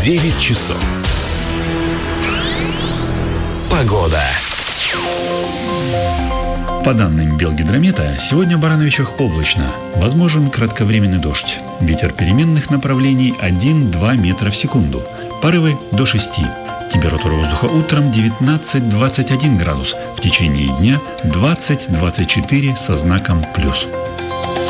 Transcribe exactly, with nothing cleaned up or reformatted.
девять часов. Погода. По данным Белгидромета, сегодня в Барановичах облачно. Возможен кратковременный дождь. Ветер переменных направлений один-два метра в секунду. Порывы до шести. Температура воздуха утром девятнадцать-двадцать один градус. В течение дня двадцать-двадцать четыре со знаком плюс.